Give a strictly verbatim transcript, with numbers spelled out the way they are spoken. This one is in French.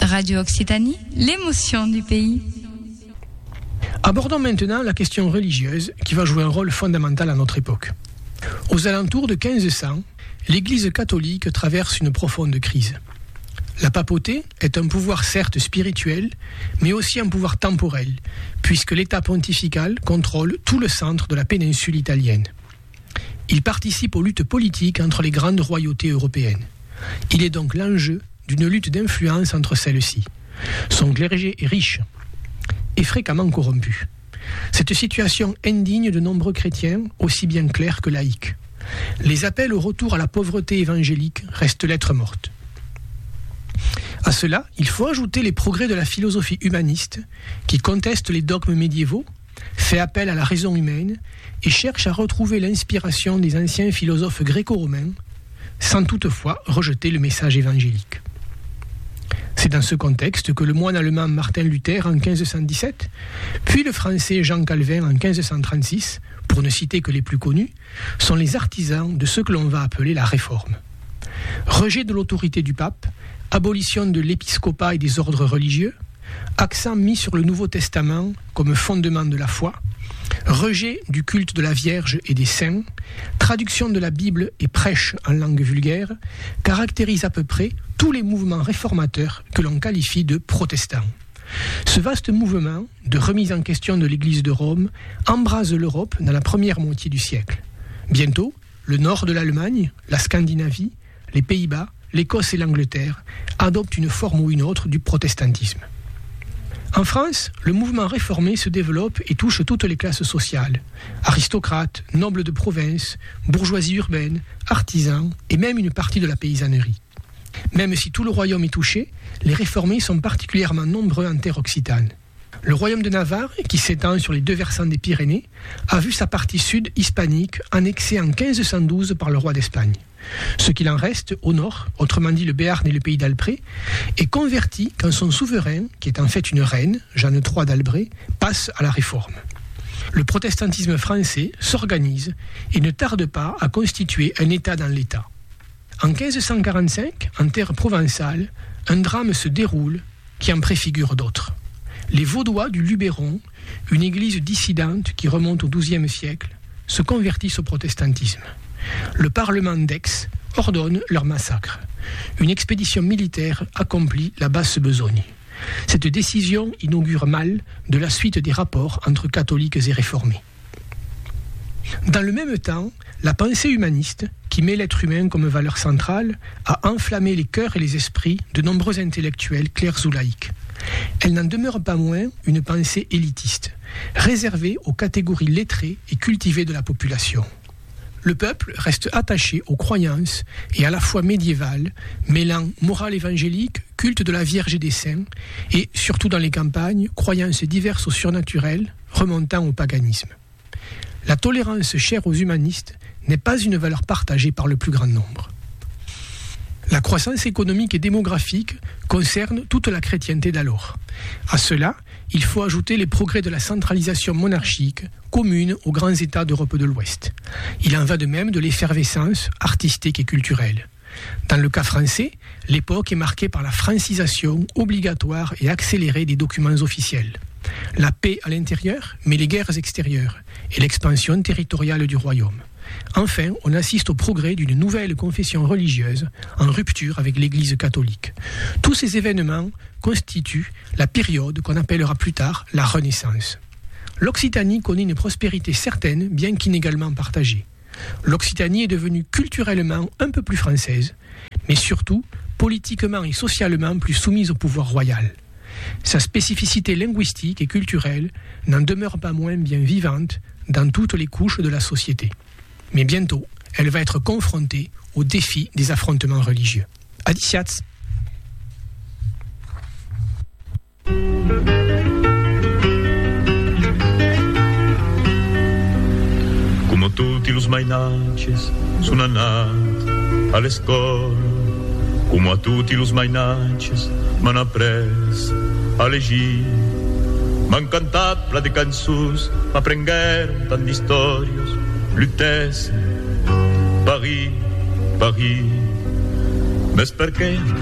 Radio Occitanie, l'émotion du pays. Abordons maintenant la question religieuse qui va jouer un rôle fondamental à notre époque. Aux alentours de quinze cents, l'Église catholique traverse une profonde crise. La papauté est un pouvoir certes spirituel, mais aussi un pouvoir temporel, puisque l'État pontifical contrôle tout le centre de la péninsule italienne. Il participe aux luttes politiques entre les grandes royautés européennes. Il est donc l'enjeu d'une lutte d'influence entre celles-ci. Son clergé est riche et fréquemment corrompu. Cette situation indigne de nombreux chrétiens, aussi bien clercs que laïcs. Les appels au retour à la pauvreté évangélique restent lettre morte. À cela, il faut ajouter les progrès de la philosophie humaniste qui conteste les dogmes médiévaux, fait appel à la raison humaine et cherche à retrouver l'inspiration des anciens philosophes gréco-romains, sans toutefois rejeter le message évangélique. C'est dans ce contexte que le moine allemand Martin Luther en quinze cent dix-sept, puis le français Jean Calvin en quinze cent trente-six, pour ne citer que les plus connus, sont les artisans de ce que l'on va appeler la réforme. Rejet de l'autorité du pape, abolition de l'épiscopat et des ordres religieux, accent mis sur le Nouveau Testament comme fondement de la foi, rejet du culte de la Vierge et des saints, traduction de la Bible et prêche en langue vulgaire, caractérisent à peu près tous les mouvements réformateurs que l'on qualifie de protestants. Ce vaste mouvement de remise en question de l'Église de Rome embrase l'Europe dans la première moitié du siècle. Bientôt, le nord de l'Allemagne, la Scandinavie, les Pays-Bas, l'Écosse et l'Angleterre adoptent une forme ou une autre du protestantisme. En France, le mouvement réformé se développe et touche toutes les classes sociales. Aristocrates, nobles de province, bourgeoisie urbaine, artisans et même une partie de la paysannerie. Même si tout le royaume est touché, les réformés sont particulièrement nombreux en terre occitane. Le royaume de Navarre, qui s'étend sur les deux versants des Pyrénées, a vu sa partie sud hispanique annexée en quinze cent douze par le roi d'Espagne. Ce qu'il en reste au nord, autrement dit le Béarn et le pays d'Albret, est converti quand son souverain, qui est en fait une reine, Jeanne trois d'Albret, passe à la réforme. Le protestantisme français s'organise et ne tarde pas à constituer un État dans l'État. En quinze cent quarante-cinq, en terre provençale, un drame se déroule qui en préfigure d'autres. Les Vaudois du Luberon, une église dissidente qui remonte au douzième siècle, se convertissent au protestantisme. Le Parlement d'Aix ordonne leur massacre. Une expédition militaire accomplit la basse besogne. Cette décision inaugure mal de la suite des rapports entre catholiques et réformés. Dans le même temps, la pensée humaniste, qui met l'être humain comme valeur centrale, a enflammé les cœurs et les esprits de nombreux intellectuels clercs ou laïcs. Elle n'en demeure pas moins une pensée élitiste, réservée aux catégories lettrées et cultivées de la population. Le peuple reste attaché aux croyances et à la foi médiévale, mêlant morale évangélique, culte de la Vierge et des saints, et, surtout dans les campagnes, croyances diverses au surnaturel, remontant au paganisme. La tolérance chère aux humanistes n'est pas une valeur partagée par le plus grand nombre. La croissance économique et démographique concerne toute la chrétienté d'alors. À cela, il faut ajouter les progrès de la centralisation monarchique commune aux grands États d'Europe de l'Ouest. Il en va de même de l'effervescence artistique et culturelle. Dans le cas français, l'époque est marquée par la francisation obligatoire et accélérée des documents officiels. La paix à l'intérieur, mais les guerres extérieures et l'expansion territoriale du royaume. Enfin, on assiste au progrès d'une nouvelle confession religieuse en rupture avec l'Église catholique. Tous ces événements constituent la période qu'on appellera plus tard la Renaissance. L'Occitanie connaît une prospérité certaine, bien qu'inégalement partagée. L'Occitanie est devenue culturellement un peu plus française, mais surtout politiquement et socialement plus soumise au pouvoir royal. Sa spécificité linguistique et culturelle n'en demeure pas moins bien vivante dans toutes les couches de la société. Mais bientôt, elle va être confrontée au défi des affrontements religieux. Adiciats. Come tutti los mainances sono nati alle scuole, come a tutti los mainances m'han après a llegir. M'han cantat pla de cançons, m'aprengueren tant d'històries, Lutècia, Paris, Paris. Més per què